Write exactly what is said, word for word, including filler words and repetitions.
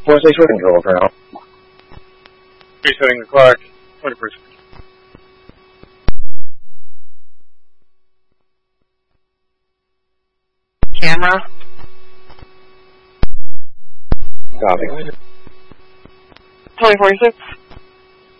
Force H control for now. Resetting the clock. twenty percent. Camera. Copy. twenty forty-six.